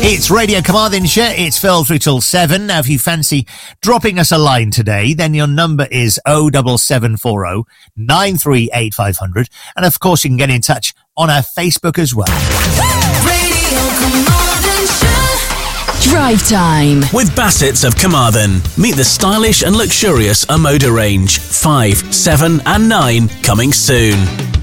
It's Radio Carmarthenshire. It's Phil through till 7. Now, if you fancy dropping us a line today, then your number is 07740 938 500. And of course, you can get in touch on our Facebook as well. Radio Carmarthenshire. Drive Time with Bassett's of Carmarthen. Meet the stylish and luxurious Omoda range. 5, 7 and 9 coming soon.